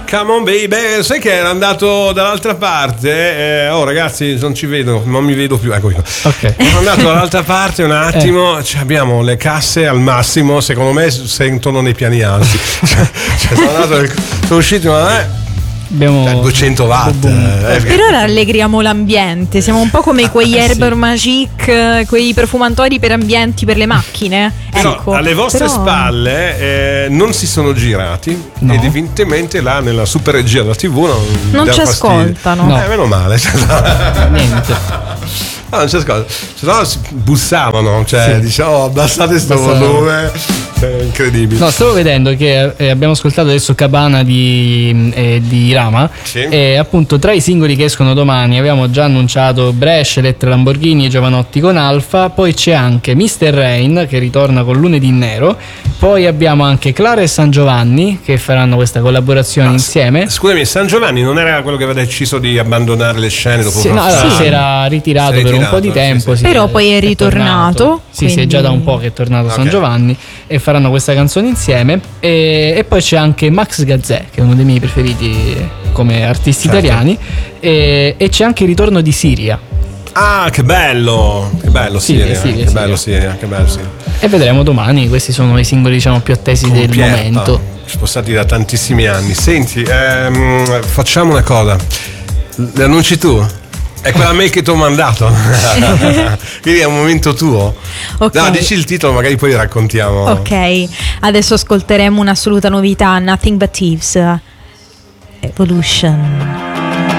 Come on baby, sai che era andato dall'altra parte? Oh ragazzi, non ci vedo, non mi vedo più. Ecco io. Ok. Sono andato dall'altra parte un attimo. Abbiamo le casse al massimo. Secondo me sentono nei piani alti. Sono usciti, ma Abbiamo 200 watt. Per ora allegriamo l'ambiente, siamo un po' come quegli Herber Magic, quei profumatori per ambienti per le macchine. Però Ecco, alle vostre spalle non si sono girati, No. ed evidentemente là nella super regia della TV non dà ci fastidio. ascoltano. No. Meno male. niente. No, non c'è ascolta. Se no bussavano, cioè Sì. diciamo abbassate sto volume. Incredibile. No, stavo vedendo che abbiamo ascoltato adesso Cabana di Rama. Sì. E appunto tra i singoli che escono domani abbiamo già annunciato Brescia, Elettra Lamborghini e Giovanotti con Alfa. Poi c'è anche Mr. Rain che ritorna con Lunedì Nero. Poi abbiamo anche Clara e San Giovanni che faranno questa collaborazione insieme. Scusami, San Giovanni non era quello che aveva deciso di abbandonare le scene dopo Sì, no, allora, si era ritirato per un po' di tempo. sì. Però poi è ritornato. Sì, sì, è già da un po' che è tornato San Ok. Giovanni e faranno questa canzone insieme. E poi c'è anche Max Gazzè, che è uno dei miei preferiti come artisti Certo. italiani. E c'è anche il ritorno di Siria. Ah, che bello! Che bello Siria, Siria, Siria, che bello Siria, che bello Siria. E vedremo domani. Questi sono i singoli, diciamo, più attesi del Pierpa, momento. spostati da tantissimi anni. Senti, facciamo una cosa. Le annunci tu? È quella mail che ti ho mandato. Quindi è un momento tuo. Ok. No, dici il titolo, magari poi raccontiamo. Ok, adesso ascolteremo un'assoluta novità, Nothing But Thieves, Evolution.